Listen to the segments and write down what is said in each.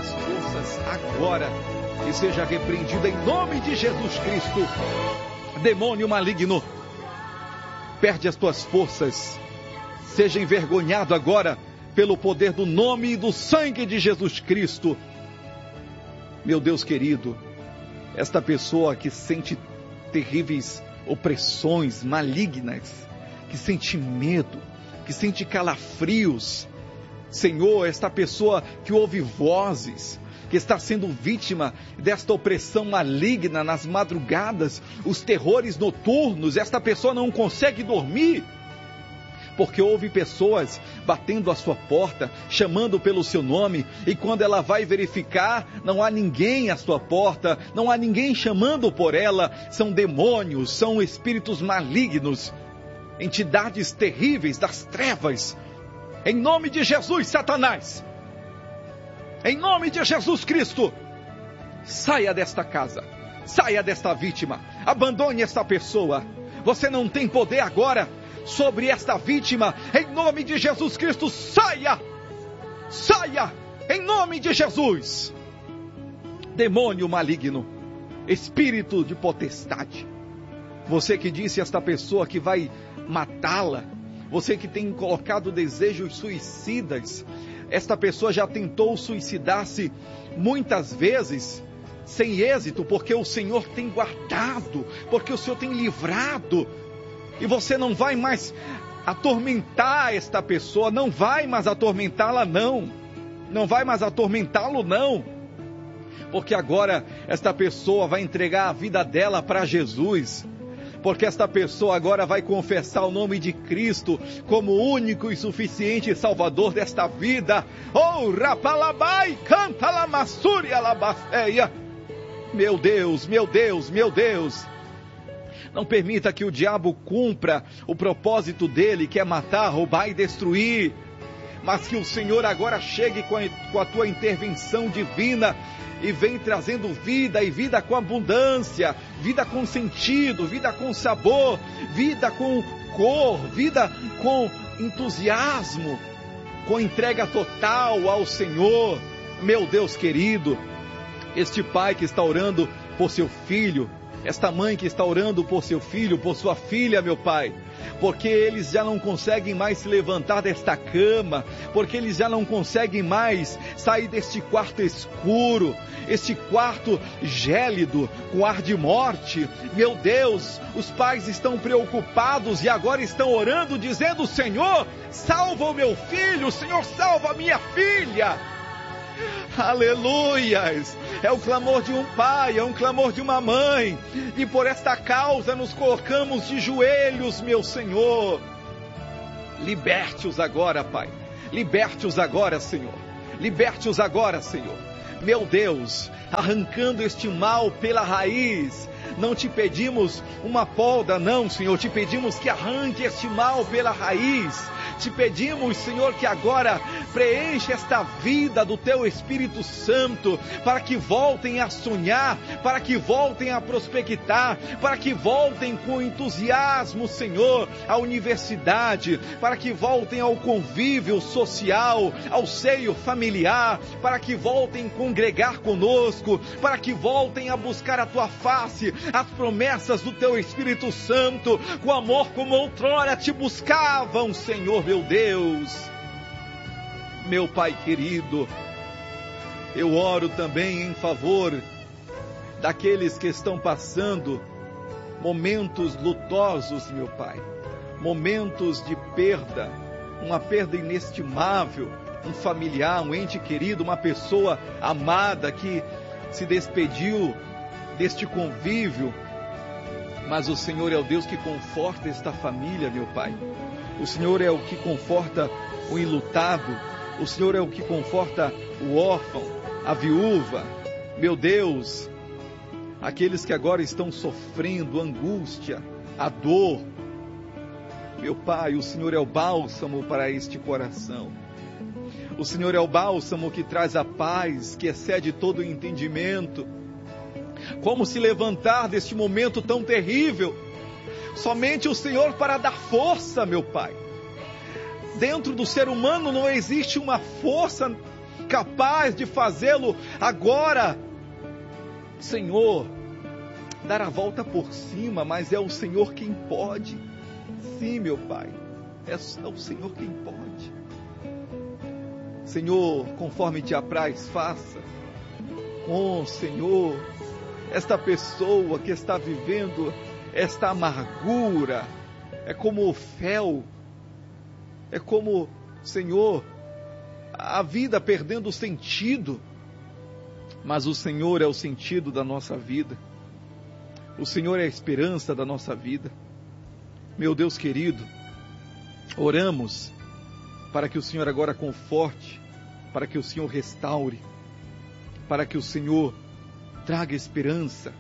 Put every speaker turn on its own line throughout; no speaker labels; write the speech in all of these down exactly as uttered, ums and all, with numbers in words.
suas forças agora e seja repreendido em nome de Jesus Cristo. Demônio maligno, perde as tuas forças, seja envergonhado agora pelo poder do nome e do sangue de Jesus Cristo. Meu Deus querido, esta pessoa que sente terríveis opressões malignas, que sente medo, que sente calafrios, Senhor, esta pessoa que ouve vozes, que está sendo vítima desta opressão maligna nas madrugadas, os terrores noturnos, esta pessoa não consegue dormir, porque ouve pessoas batendo à sua porta, chamando pelo seu nome, e quando ela vai verificar, não há ninguém à sua porta, não há ninguém chamando por ela, são demônios, são espíritos malignos, entidades terríveis das trevas. Em nome de Jesus, Satanás, em nome de Jesus Cristo, saia desta casa, saia desta vítima, abandone esta pessoa. Você não tem poder agora sobre esta vítima. Em nome de Jesus Cristo, saia, saia, em nome de Jesus. Demônio maligno, espírito de potestade, você que disse a esta pessoa que vai matá-la, você que tem colocado desejos suicidas, esta pessoa já tentou suicidar-se muitas vezes, sem êxito, porque o Senhor tem guardado, porque o Senhor tem livrado, e você não vai mais atormentar esta pessoa, não vai mais atormentá-la não, não vai mais atormentá-lo não, porque agora esta pessoa vai entregar a vida dela para Jesus, porque esta pessoa agora vai confessar o nome de Cristo como único e suficiente Salvador desta vida. Oh, rapalabai, canta la massúria labafeia. Meu Deus, meu Deus, meu Deus. Não permita que o diabo cumpra o propósito dele, que é matar, roubar e destruir. Mas que o Senhor agora chegue com a, com a tua intervenção divina e vem trazendo vida, e vida com abundância, vida com sentido, vida com sabor, vida com cor, vida com entusiasmo, com entrega total ao Senhor. Meu Deus querido, este pai que está orando por seu filho, esta mãe que está orando por seu filho, por sua filha, meu Pai, porque eles já não conseguem mais se levantar desta cama, porque eles já não conseguem mais sair deste quarto escuro, este quarto gélido, com ar de morte. Meu Deus, os pais estão preocupados e agora estão orando, dizendo: Senhor, salva o meu filho, Senhor, salva a minha filha. Aleluias, é o clamor de um pai, é um clamor de uma mãe, e por esta causa nos colocamos de joelhos, meu Senhor. Liberte-os agora, Pai, liberte-os agora, Senhor, liberte-os agora, Senhor, meu Deus, arrancando este mal pela raiz. Não te pedimos uma poda, não, Senhor, te pedimos que arranque este mal pela raiz. Te pedimos, Senhor, que agora preencha esta vida do Teu Espírito Santo, para que voltem a sonhar, para que voltem a prospectar, para que voltem com entusiasmo, Senhor, à universidade, para que voltem ao convívio social, ao seio familiar, para que voltem a congregar conosco, para que voltem a buscar a Tua face, as promessas do Teu Espírito Santo, com amor como outrora te buscavam, Senhor, meu Deus. Meu Pai querido, eu oro também em favor daqueles que estão passando momentos lutosos, meu Pai, momentos de perda, uma perda inestimável, um familiar, um ente querido, uma pessoa amada que se despediu deste convívio, mas o Senhor é o Deus que conforta esta família, meu Pai. O Senhor é o que conforta o enlutado, o Senhor é o que conforta o órfão, a viúva. Meu Deus, aqueles que agora estão sofrendo angústia, a dor, meu Pai, o Senhor é o bálsamo para este coração. O Senhor é o bálsamo que traz a paz, que excede todo o entendimento. Como se levantar deste momento tão terrível? Somente o Senhor para dar força, meu Pai. Dentro do ser humano não existe uma força capaz de fazê-lo agora, Senhor, dar a volta por cima, mas é o Senhor quem pode. Sim, meu Pai, é o Senhor quem pode. Senhor, conforme te apraz, faça. Oh, Senhor, esta pessoa que está vivendo esta amargura, é como o fel, é como, Senhor, a vida perdendo o sentido, mas o Senhor é o sentido da nossa vida, o Senhor é a esperança da nossa vida. Meu Deus querido, oramos para que o Senhor agora conforte, para que o Senhor restaure, para que o Senhor traga esperança.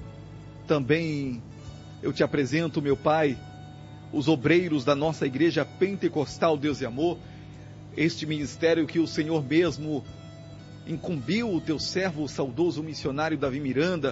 Também eu te apresento, meu Pai, os obreiros da nossa igreja pentecostal Deus e Amor, este ministério que o Senhor mesmo incumbiu o teu servo, o saudoso missionário Davi Miranda,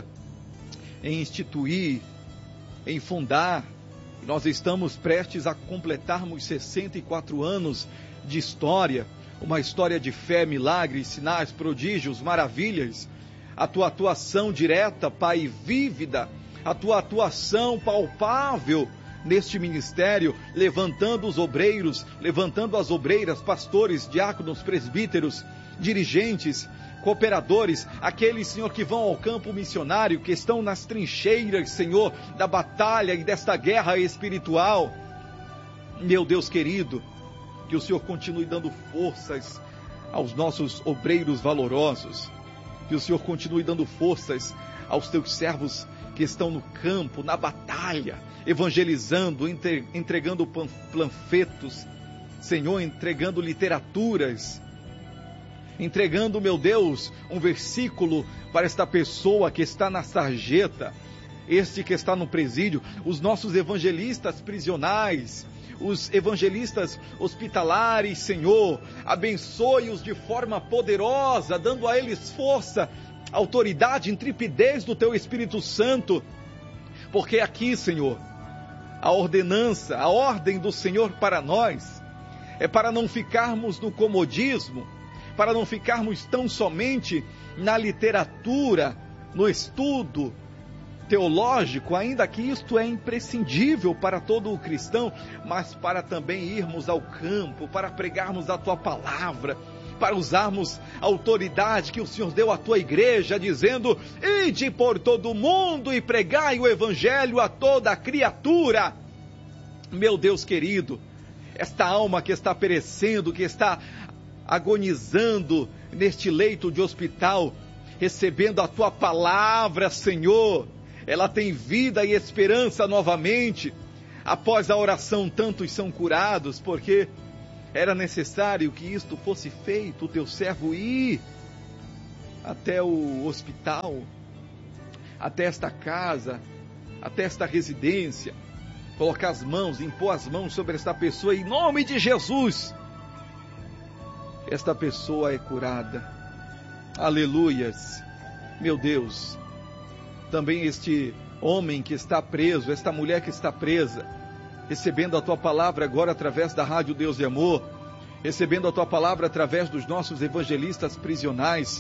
em instituir, em fundar. Nós estamos prestes a completarmos sessenta e quatro anos de história, uma história de fé, milagres, sinais, prodígios, maravilhas. A tua atuação direta, Pai, vívida, a tua atuação palpável neste ministério, levantando os obreiros, levantando as obreiras, pastores, diáconos, presbíteros, dirigentes, cooperadores, aqueles, Senhor, que vão ao campo missionário, que estão nas trincheiras, Senhor, da batalha e desta guerra espiritual. Meu Deus querido, que o Senhor continue dando forças aos nossos obreiros valorosos, que o Senhor continue dando forças aos teus servos que estão no campo, na batalha, evangelizando, entre, entregando panfletos, Senhor, entregando literaturas, entregando, meu Deus, um versículo para esta pessoa que está na sarjeta, este que está no presídio, os nossos evangelistas prisionais, os evangelistas hospitalares, Senhor, abençoe-os de forma poderosa, dando a eles força, autoridade, intrepidez do Teu Espírito Santo, porque aqui, Senhor, a ordenança, a ordem do Senhor para nós, é para não ficarmos no comodismo, para não ficarmos tão somente na literatura, no estudo teológico, ainda que isto é imprescindível para todo o cristão, mas para também irmos ao campo, para pregarmos a Tua palavra, para usarmos a autoridade que o Senhor deu à Tua igreja, dizendo: ide por todo o mundo e pregai o evangelho a toda a criatura. Meu Deus querido, esta alma que está perecendo, que está agonizando neste leito de hospital, recebendo a Tua palavra, Senhor, ela tem vida e esperança novamente. Após a oração, tantos são curados, porque era necessário que isto fosse feito, o Teu servo ir até o hospital, até esta casa, até esta residência, colocar as mãos, impor as mãos sobre esta pessoa, em nome de Jesus, esta pessoa é curada. Aleluias. Meu Deus, também este homem que está preso, esta mulher que está presa, recebendo a Tua palavra agora através da Rádio Deus e Amor, recebendo a Tua palavra através dos nossos evangelistas prisionais,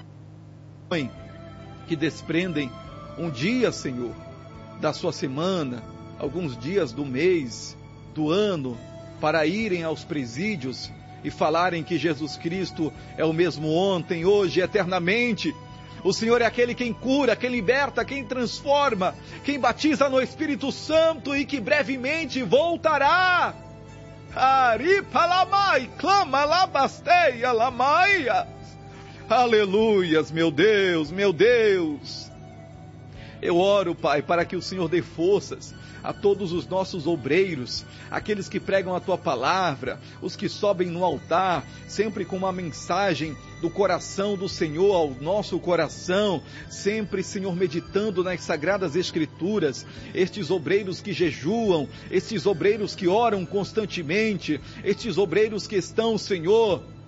que desprendem um dia, Senhor, da sua semana, alguns dias do mês, do ano, para irem aos presídios e falarem que Jesus Cristo é o mesmo ontem, hoje e eternamente. O Senhor é aquele quem cura, quem liberta, quem transforma, quem batiza no Espírito Santo e que brevemente voltará. Aripalamai, clama labasteia lamaia. Aleluias, meu Deus, meu Deus. Eu oro, Pai, para que o Senhor dê forças a todos os nossos obreiros, aqueles que pregam a Tua palavra, os que sobem no altar, sempre com uma mensagem do coração do Senhor ao nosso coração, sempre, Senhor, meditando nas Sagradas Escrituras, estes obreiros que jejuam, estes obreiros que oram constantemente, estes obreiros que estão, Senhor,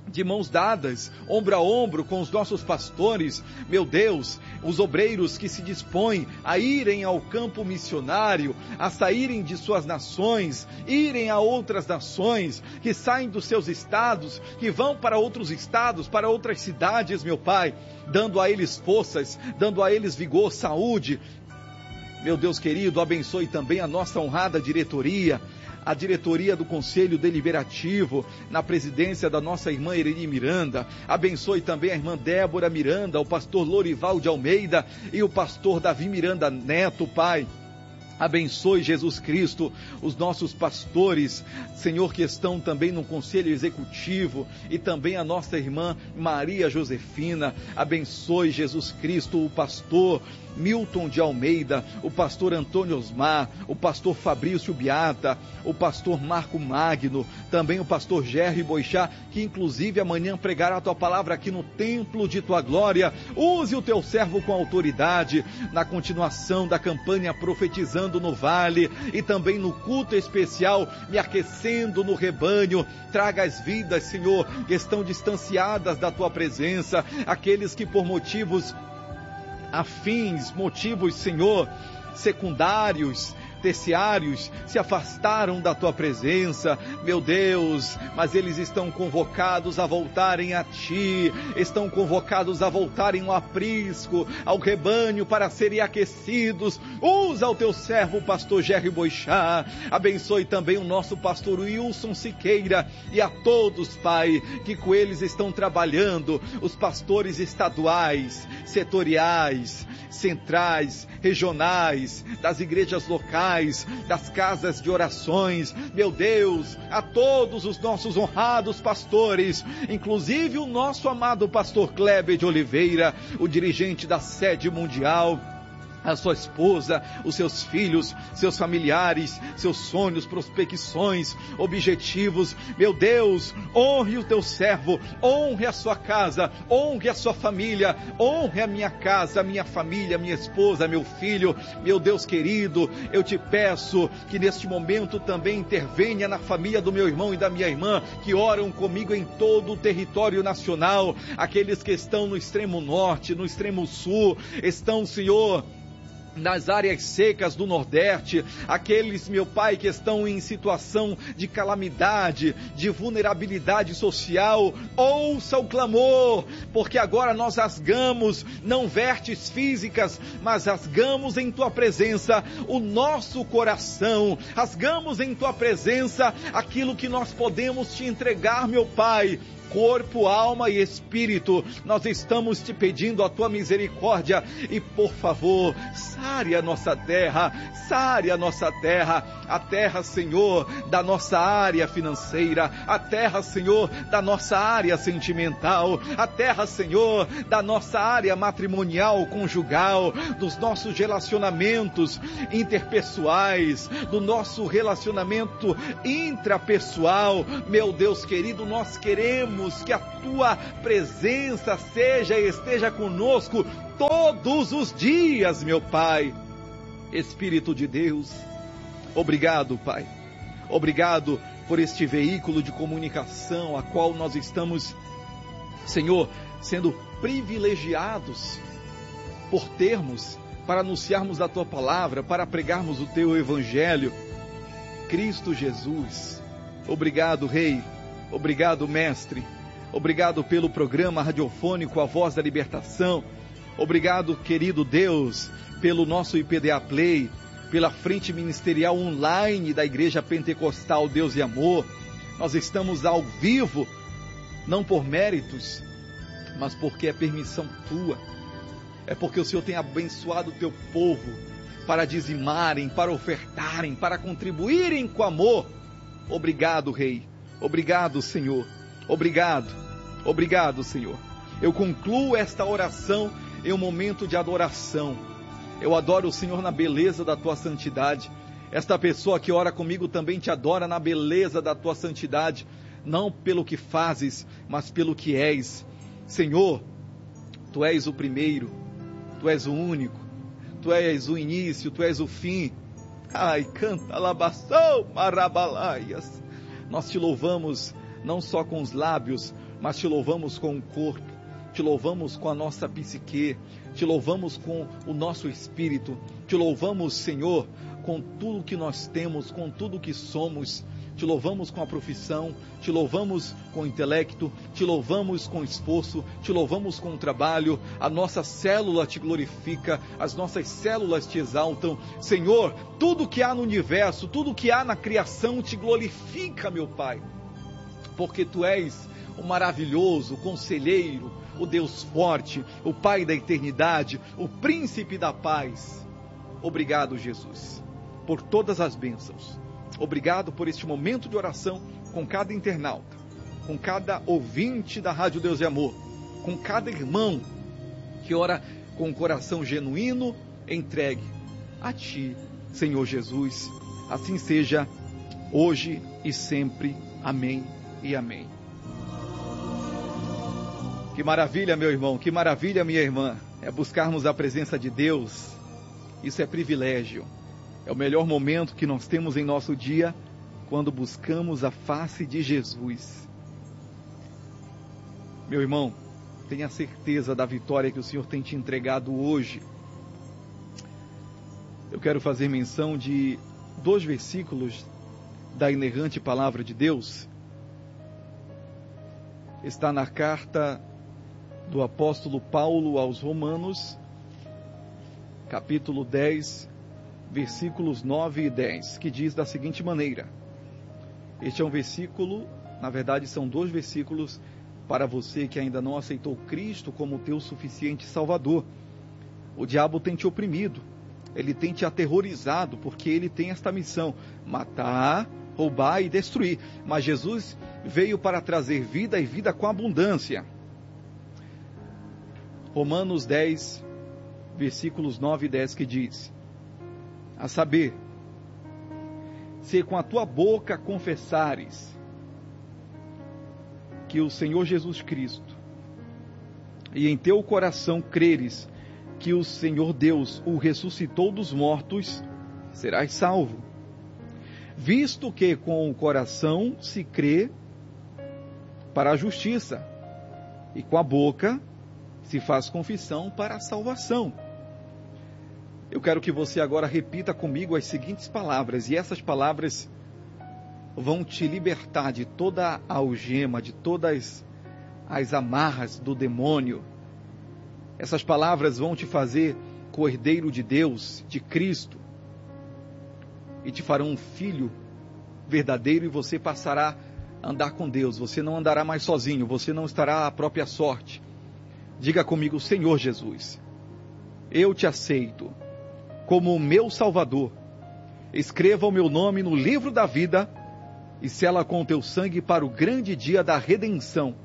de mãos dadas, ombro a ombro com os nossos pastores, meu Deus, os obreiros que se dispõem a irem ao campo missionário, a saírem de suas nações, irem a outras nações, que saem dos seus estados, que vão para outros estados, para outras cidades, meu Pai, dando a eles forças, dando a eles vigor, saúde. Meu Deus querido, abençoe também a nossa honrada diretoria, a diretoria do Conselho Deliberativo, na presidência da nossa irmã Irene Miranda. Abençoe também a irmã Débora Miranda, o pastor Lorival de Almeida e o pastor Davi Miranda Neto, Pai. Abençoe, Jesus Cristo, os nossos pastores, Senhor, que estão também no Conselho Executivo, e também a nossa irmã Maria Josefina. Abençoe, Jesus Cristo, o pastor Milton de Almeida, o pastor Antônio Osmar, o pastor Fabrício Biata, o pastor Marco Magno, também o pastor Gerry Boixá, que inclusive amanhã pregará a tua palavra aqui no templo de tua glória. Use o teu servo com autoridade na continuação da campanha Profetizando no Vale, e também no culto especial Me Aquecendo no Rebanho. Traga as vidas, Senhor, que estão distanciadas da tua presença, aqueles que por motivos afins, motivos, Senhor, secundários, terciários, se afastaram da tua presença, meu Deus, mas eles estão convocados a voltarem a ti, estão convocados a voltarem ao aprisco, ao rebanho, para serem aquecidos. Usa o teu servo, pastor Gerry Boixá. Abençoe também o nosso pastor Wilson Siqueira e a todos, Pai, que com eles estão trabalhando, os pastores estaduais, setoriais, centrais, regionais, das igrejas locais, das casas de orações. Meu Deus, a todos os nossos honrados pastores, inclusive o nosso amado pastor Kleber de Oliveira, o dirigente da sede mundial, a sua esposa, os seus filhos, seus familiares, seus sonhos, prospecções, objetivos. Meu Deus, honre o teu servo, honre a sua casa, honre a sua família, honre a minha casa, a minha família, minha esposa, meu filho. Meu Deus querido, eu te peço que neste momento também intervenha na família do meu irmão e da minha irmã, que oram comigo em todo o território nacional, aqueles que estão no extremo norte, no extremo sul, estão, Senhor, nas áreas secas do Nordeste, aqueles, meu Pai, que estão em situação de calamidade, de vulnerabilidade social. Ouça o clamor, porque agora nós rasgamos, não vertes físicas, mas rasgamos em tua presença o nosso coração, rasgamos em tua presença aquilo que nós podemos te entregar, meu Pai, corpo, alma e espírito. Nós estamos te pedindo a tua misericórdia e, por favor, sare a nossa terra, sare a nossa terra, a terra, Senhor, da nossa área financeira, a terra, Senhor, da nossa área sentimental, a terra, Senhor, da nossa área matrimonial, conjugal, dos nossos relacionamentos interpessoais, do nosso relacionamento intrapessoal. Meu Deus querido, nós queremos que a tua presença seja e esteja conosco todos os dias, meu Pai. Espírito de Deus, obrigado, Pai. Obrigado por este veículo de comunicação a qual nós estamos, Senhor, sendo privilegiados por termos, para anunciarmos a tua palavra, para pregarmos o teu evangelho. Cristo Jesus, obrigado, Rei. Obrigado, Mestre. Obrigado pelo programa radiofônico A Voz da Libertação. Obrigado, querido Deus, pelo nosso I P D A Play, pela frente ministerial online da Igreja Pentecostal Deus e Amor. Nós estamos ao vivo, não por méritos, mas porque é permissão tua. É porque o Senhor tem abençoado o teu povo para dizimarem, para ofertarem, para contribuírem com amor. Obrigado, Rei. Obrigado, Senhor. Obrigado. Obrigado, Senhor. Eu concluo esta oração em um momento de adoração. Eu adoro o Senhor na beleza da tua santidade. Esta pessoa que ora comigo também te adora na beleza da tua santidade, não pelo que fazes, mas pelo que és. Senhor, tu és o primeiro, tu és o único, tu és o início, tu és o fim. Ai, canta labação, marabalaias. Nós te louvamos não só com os lábios, mas te louvamos com o corpo, te louvamos com a nossa psique, te louvamos com o nosso espírito, te louvamos, Senhor, com tudo que nós temos, com tudo que somos, te louvamos com a profissão, te louvamos com o intelecto, te louvamos com o esforço, te louvamos com o trabalho, a nossa célula te glorifica, as nossas células te exaltam. Senhor, tudo que há no universo, tudo que há na criação te glorifica, meu Pai, porque Tu és o maravilhoso conselheiro, o Deus forte, o Pai da eternidade, o príncipe da paz. Obrigado, Jesus, por todas as bênçãos. Obrigado por este momento de oração com cada internauta, com cada ouvinte da Rádio Deus e Amor, com cada irmão que ora com o coração genuíno, entregue a Ti, Senhor Jesus. Assim seja, hoje e sempre. Amém e amém. Que maravilha, meu irmão, que maravilha, minha irmã, é buscarmos a presença de Deus. Isso é privilégio. É o melhor momento que nós temos em nosso dia, quando buscamos a face de Jesus. Meu irmão, tenha certeza da vitória que o Senhor tem te entregado hoje. Eu quero fazer menção de dois versículos da inerrante palavra de Deus. Está na carta do apóstolo Paulo aos Romanos, capítulo dez, versículos nove e dez, que diz da seguinte maneira. Este é um versículo, na verdade são dois versículos para você que ainda não aceitou Cristo como teu suficiente Salvador. O diabo tem te oprimido, ele tem te aterrorizado, porque ele tem esta missão: matar, roubar e destruir. Mas Jesus veio para trazer vida e vida com abundância. Romanos dez, versículos nove e dez, que diz: a saber, se com a tua boca confessares que o Senhor Jesus Cristo, e em teu coração creres que o Senhor Deus o ressuscitou dos mortos, serás salvo. Visto que com o coração se crê para a justiça, e com a boca se faz confissão para a salvação. Eu quero que você agora repita comigo as seguintes palavras, e essas palavras vão te libertar de toda a algema, de todas as amarras do demônio. Essas palavras vão te fazer cordeiro de Deus, de Cristo, e te farão um filho verdadeiro, e você passará a andar com Deus. Você não andará mais sozinho, você não estará à própria sorte. Diga comigo: Senhor Jesus, eu te aceito como o meu Salvador. Escreva o meu nome no livro da vida e sela com o teu sangue para o grande dia da redenção.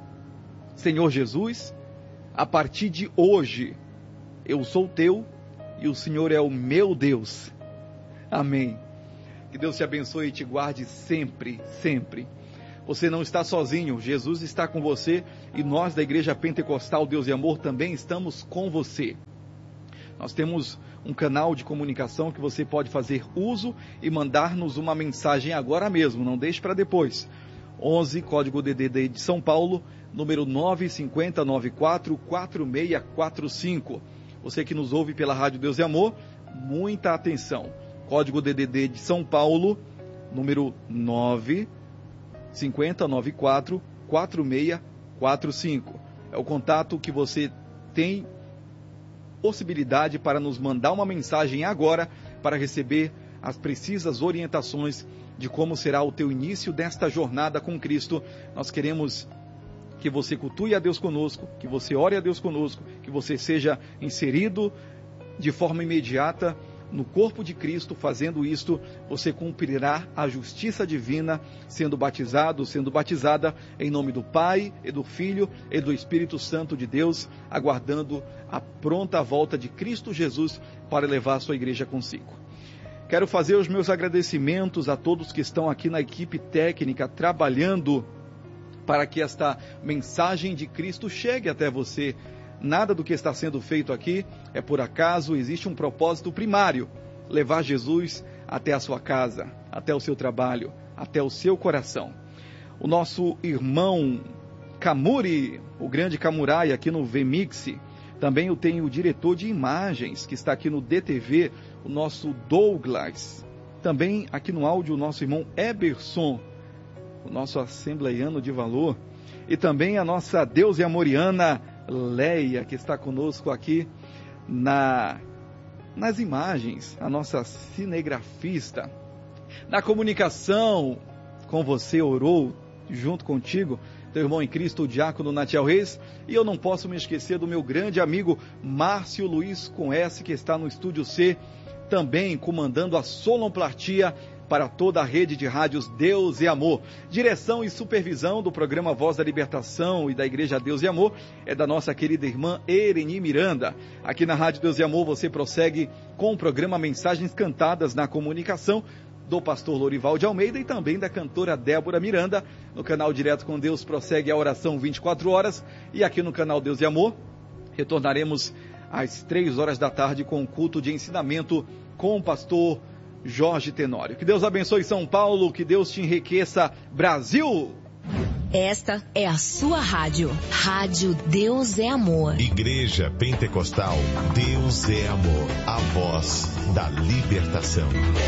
Senhor Jesus, a partir de hoje, eu sou teu e o Senhor é o meu Deus. Amém. Que Deus te abençoe e te guarde sempre, sempre. Você não está sozinho, Jesus está com você, e nós da Igreja Pentecostal Deus e Amor também estamos com você. Nós temos um canal de comunicação que você pode fazer uso e mandar-nos uma mensagem agora mesmo, não deixe para depois. onze, código D D D de São Paulo, número nove cinco zero nove quatro quatro seis quatro cinco. Você que nos ouve pela Rádio Deus e Amor, muita atenção. Código D D D de São Paulo, número nove cinco zero nove quatro quatro seis quatro cinco. É o contato que você tem possibilidade para nos mandar uma mensagem agora, para receber as precisas orientações de como será o teu início desta jornada com Cristo. Nós queremos que você cultue a Deus conosco, que você ore a Deus conosco, que você seja inserido de forma imediata no corpo de Cristo. Fazendo isto, você cumprirá a justiça divina, sendo batizado, sendo batizada em nome do Pai, e do Filho, e do Espírito Santo de Deus, aguardando a pronta volta de Cristo Jesus para levar a sua igreja consigo. Quero fazer os meus agradecimentos a todos que estão aqui na equipe técnica, trabalhando para que esta mensagem de Cristo chegue até você. Nada do que está sendo feito aqui é por acaso, existe um propósito primário: levar Jesus até a sua casa, até o seu trabalho, até o seu coração. O nosso irmão Camuri, o grande Camurai aqui no V-Mix. Também eu tenho o diretor de imagens, que está aqui no D T V, o nosso Douglas. Também aqui no áudio o nosso irmão Eberson, o nosso assembleiano de valor. E também a nossa deusa amoriana Leia, que está conosco aqui na, nas imagens, a nossa cinegrafista. Na comunicação com você, orou junto contigo, teu irmão em Cristo, o diácono Natiel Reis. E eu não posso me esquecer do meu grande amigo Márcio Luiz com S, que está no Estúdio C, também comandando a sonoplastia para toda a rede de rádios Deus e Amor. Direção e supervisão do programa Voz da Libertação e da Igreja Deus e Amor é da nossa querida irmã Ereni Miranda. Aqui na Rádio Deus e Amor você prossegue com o programa Mensagens Cantadas na Comunicação, do pastor Lorival de Almeida e também da cantora Débora Miranda. No canal Direto com Deus prossegue a oração vinte e quatro horas, e aqui no canal Deus e Amor retornaremos às três horas da tarde com o culto de ensinamento com o pastor Jorge Tenório. Que Deus abençoe São Paulo, que Deus te enriqueça, Brasil!
Esta é a sua rádio. Rádio Deus é Amor.
Igreja Pentecostal Deus é Amor. A voz da libertação.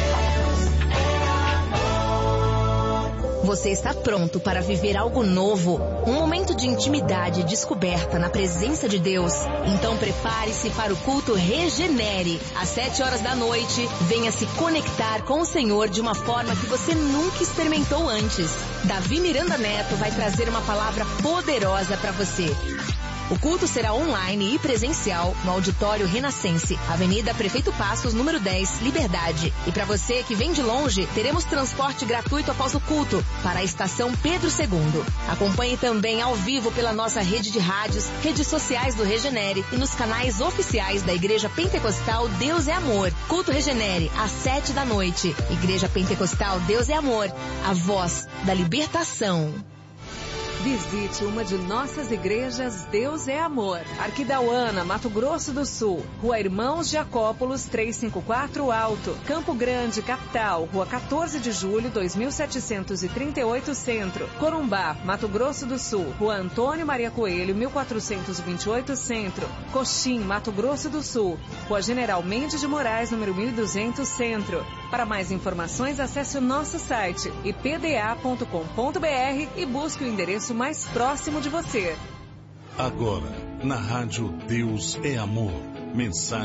Você está pronto para viver algo novo? Um momento de intimidade e descoberta na presença de Deus? Então prepare-se para o culto Regenere. Às sete horas da noite, venha se conectar com o Senhor de uma forma que você nunca experimentou antes. Davi Miranda Neto vai trazer uma palavra poderosa para você. O culto será online e presencial no Auditório Renascense, Avenida Prefeito Passos, número dez, Liberdade. E para você que vem de longe, teremos transporte gratuito após o culto para a estação Pedro segundo. Acompanhe também ao vivo pela nossa rede de rádios, redes sociais do Regenere e nos canais oficiais da Igreja Pentecostal Deus é Amor. Culto Regenere, às sete da noite. Igreja Pentecostal Deus é Amor, a voz da libertação.
Visite uma de nossas igrejas Deus é Amor. Arquidauana, Mato Grosso do Sul. Rua Irmãos Jacópolis, trezentos e cinquenta e quatro Alto. Campo Grande, capital. Rua quatorze de julho, dois mil setecentos e trinta e oito Centro. Corumbá, Mato Grosso do Sul. Rua Antônio Maria Coelho, mil quatrocentos e vinte e oito Centro. Coxim, Mato Grosso do Sul. Rua General Mendes de Moraes, número mil e duzentos Centro. Para mais informações, acesse o nosso site i p d a ponto com ponto b r e busque o endereço mais próximo de você.
Agora, na Rádio Deus é Amor, mensagem